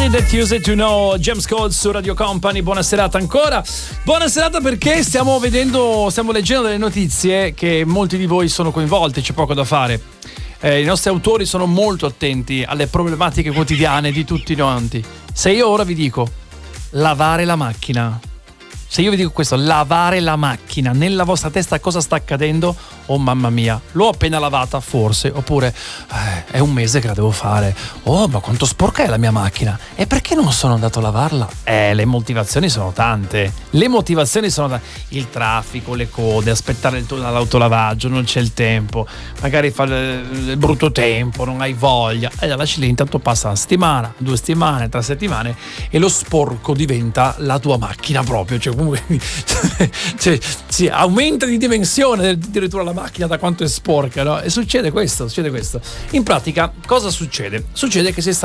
Somebody That You Say To Know, James Cole su Radio Company. Buona serata ancora. Buona serata perché stiamo leggendo delle notizie che molti di voi sono coinvolti, c'è poco da fare. I nostri autori sono molto attenti alle problematiche quotidiane di tutti quanti. Se io ora vi dico lavare la macchina, se io vi dico questo, lavare la macchina, nella vostra testa cosa sta accadendo? Oh mamma mia, l'ho appena lavata forse, oppure è un mese che la devo fare. Oh, ma quanto sporca è la mia macchina, e perché non sono andato a lavarla? Le motivazioni sono tante. Il traffico, le code, aspettare il turno all'autolavaggio, non c'è il tempo, magari fa il brutto tempo, non hai voglia, e lasci lì, intanto passa una settimana, 2 settimane, 3 settimane e lo sporco diventa la tua macchina proprio, cioè comunque si aumenta di dimensione addirittura la macchina da quanto è sporca, no? E succede questo. In pratica cosa succede? Succede che si sta